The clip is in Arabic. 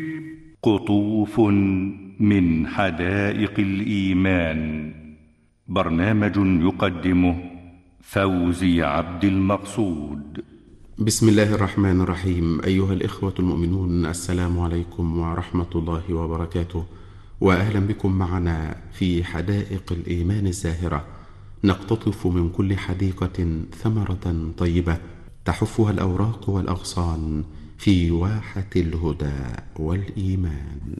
قطوف من حدائق الإيمان، برنامج يقدمه فوزي عبد المقصود. بسم الله الرحمن الرحيم. أيها الإخوة المؤمنون، السلام عليكم ورحمة الله وبركاته، وأهلا بكم معنا في حدائق الإيمان الزاهرة، نقتطف من كل حديقة ثمرة طيبة تحفها الأوراق والأغصان في واحة الهدى والإيمان.